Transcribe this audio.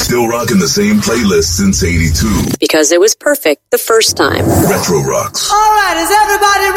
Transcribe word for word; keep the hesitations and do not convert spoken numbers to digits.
Still rocking the same playlist since eighty-two. Because it was perfect the first time. Retro Rocks. All right, is everybody